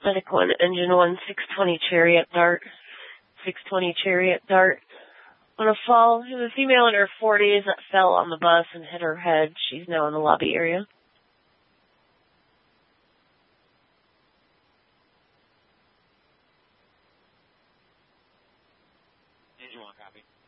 Medical and Engine 1, 620 Chariot Dart. 620 Chariot Dart. On a fall, it was a female in her 40s that fell on the bus and hit her head. She's now in the lobby area. Engine 1, copy.